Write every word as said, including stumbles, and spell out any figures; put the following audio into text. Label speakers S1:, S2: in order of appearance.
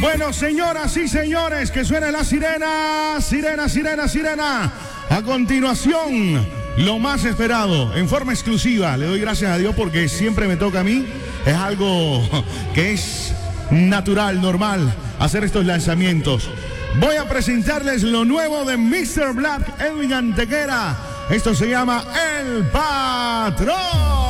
S1: Bueno, señoras y señores, que suene la sirena, sirena, sirena, sirena. A continuación, lo más esperado, en forma exclusiva. Le doy gracias a Dios porque siempre me toca a mí. Es algo que es natural, normal, hacer estos lanzamientos. Voy a presentarles lo nuevo de mister Black, Edwin Antequera. Esto se llama El Patrón.